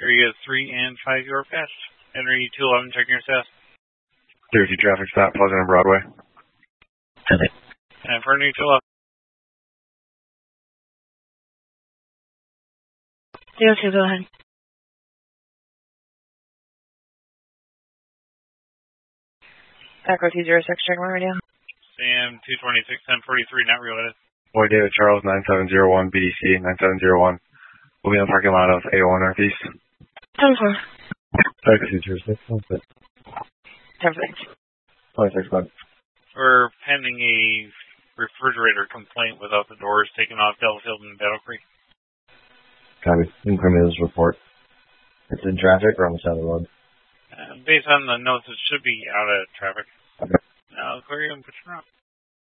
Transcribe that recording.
Area 3 and 5 York West. Henry 211, checking your status. There's your traffic stop, Pleasant and Broadway. And for Henry 211. Yes, go ahead. Echo 206, checking my radio. Sam 226, 1043, not related. Boy David Charles, 9701, BDC, 9701. We'll be in the parking lot of A01 Northeast. 10-4. Echo 206, 10-6. 10-6. 26, bud. We're pending a refrigerator complaint without the doors taken off Delafield and Battle Creek. Copy. Incriminators report. It's in traffic or on the side of the road? Based on the notes, it should be out of traffic. Okay. I'll clear you and put you around.